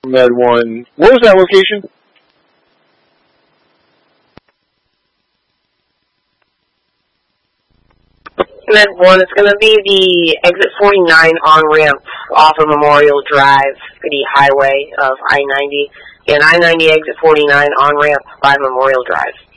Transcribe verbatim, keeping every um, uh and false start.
Med one. What was that location? Med one, it's going to be the exit forty-nine on-ramp off of Memorial Drive, the highway of I ninety. And I ninety exit forty-nine on-ramp by Memorial Drive.